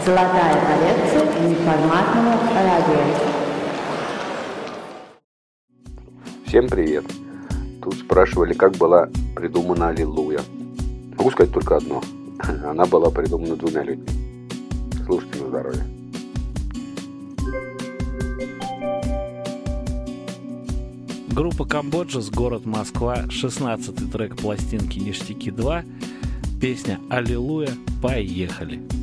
Золотая коллекция неформатного радио. Всем привет! Тут спрашивали, как была придумана «Аллилуйя». Могу сказать только одно. Она была придумана двумя людьми. Слушайте на здоровье. Группа Камбоджа, город Москва, 16-й трек пластинки «Ништяки 2», песня «Аллилуйя», поехали!